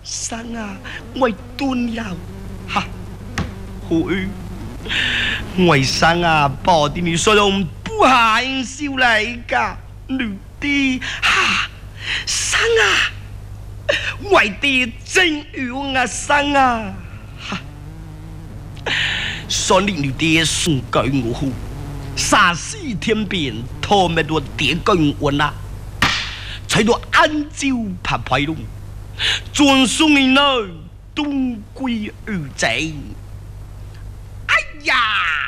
生啊，我蹲了，哈，會，我生啊，保定你說用不下應笑嚟噶，女的哈，生啊，我的真有啊，生啊，哈，所以女的送給我，殺死天邊，拖咩多點跟我啦，才到安照拍拍龍。转送你呢，东归而走。哎呀！